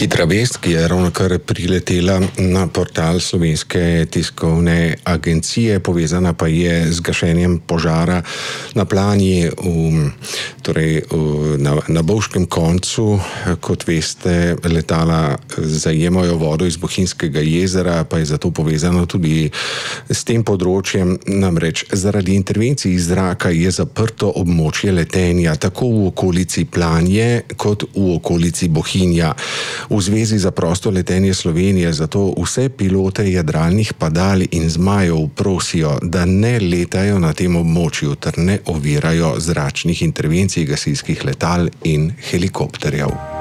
Hitra vest, ki je ravnokar priletela na portal Slovenske tiskovne agencije, povezana pa je z gašenjem požara na Planji, na Bovškem koncu. Kot veste, letala zajemajo vodo iz Bohinjskega jezera, pa je zato povezano tudi s tem področjem. Namreč zaradi intervencij iz zraka je zaprto območje letenja tako v okolici Planje kot v okolici Bohinja. V Zvezi za prosto letenje Slovenije zato vse pilote jadralnih padal in zmajev prosijo, da ne letajo na tem območju ter ne ovirajo zračnih intervencij gasilskih letal in helikopterjev.